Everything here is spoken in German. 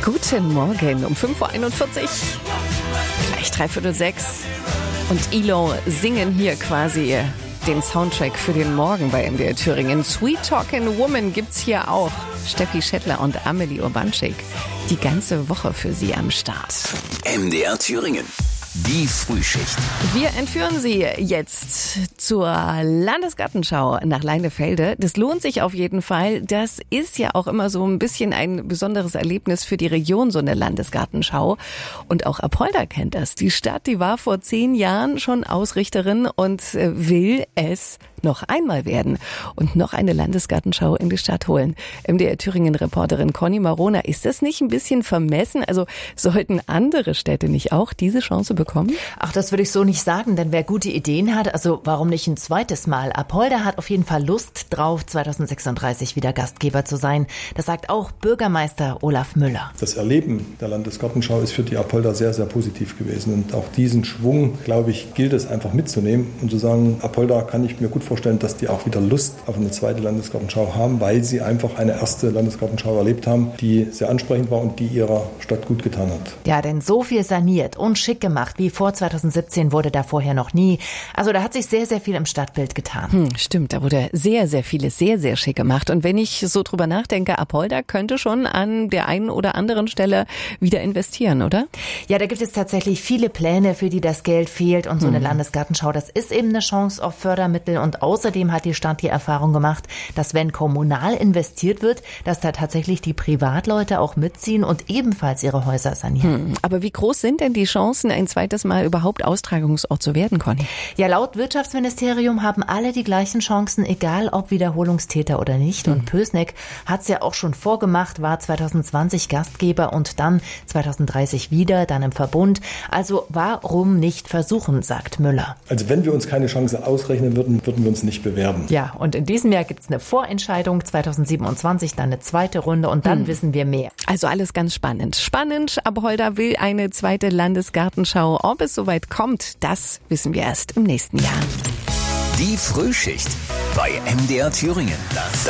Guten Morgen um 5.41 Uhr. Gleich 5:45. Und Ilo singen hier quasi den Soundtrack für den Morgen bei MDR Thüringen. Sweet Talkin' Woman gibt's hier auch. Steffi Schettler und Amelie Urbanschik. Die ganze Woche für Sie am Start. MDR Thüringen. Die Frühschicht. Wir entführen Sie jetzt zur Landesgartenschau nach Leinefelde. Das lohnt sich auf jeden Fall. Das ist ja auch immer so ein bisschen ein besonderes Erlebnis für die Region, so eine Landesgartenschau. Und auch Apolda kennt das. Die Stadt, die war vor 10 Jahren schon Ausrichterin und will es noch einmal werden und noch eine Landesgartenschau in die Stadt holen. MDR Thüringen-Reporterin Conny Marona, ist das nicht ein bisschen vermessen? Also sollten andere Städte nicht auch diese Chance bekommen? Ach, das würde ich so nicht sagen, denn wer gute Ideen hat, also warum nicht ein zweites Mal? Apolda hat auf jeden Fall Lust drauf, 2036 wieder Gastgeber zu sein. Das sagt auch Bürgermeister Olaf Müller. Das Erleben der Landesgartenschau ist für die Apolda sehr, sehr positiv gewesen. Und auch diesen Schwung, glaube ich, gilt es einfach mitzunehmen und zu sagen, Apolda kann ich mir gut vorstellen, dass die auch wieder Lust auf eine zweite Landesgartenschau haben, weil sie einfach eine erste Landesgartenschau erlebt haben, die sehr ansprechend war und die ihrer Stadt gut getan hat. Ja, denn so viel saniert und schick gemacht wie vor 2017 wurde da vorher noch nie. Also da hat sich sehr, sehr viel im Stadtbild getan. Stimmt, da wurde sehr, sehr vieles sehr, sehr schick gemacht. Und wenn ich so drüber nachdenke, Apolda könnte schon an der einen oder anderen Stelle wieder investieren, oder? Ja, da gibt es tatsächlich viele Pläne, für die das Geld fehlt. Und so eine Landesgartenschau, das ist eben eine Chance auf Fördermittel. Und außerdem hat die Stadt die Erfahrung gemacht, dass wenn kommunal investiert wird, dass da tatsächlich die Privatleute auch mitziehen und ebenfalls ihre Häuser sanieren. Aber wie groß sind denn die Chancen, ein zweites Mal überhaupt Austragungsort zu werden, Conny? Ja, laut Wirtschaftsministerium haben alle die gleichen Chancen, egal ob Wiederholungstäter oder nicht. Und Pößneck hat es ja auch schon vorgemacht, war 2020 Gastgeber und dann 2030 wieder, dann im Verbund. Also warum nicht versuchen, sagt Müller. Also wenn wir uns keine Chance ausrechnen würden, würden wir uns nicht bewerben. Ja, und in diesem Jahr gibt es eine Vorentscheidung, 2027 dann eine zweite Runde und dann wissen wir mehr. Also alles ganz spannend. Spannend, Apolda will eine zweite Landesgartenschau. Ob es soweit kommt, das wissen wir erst im nächsten Jahr. Die Frühschicht bei MDR Thüringen.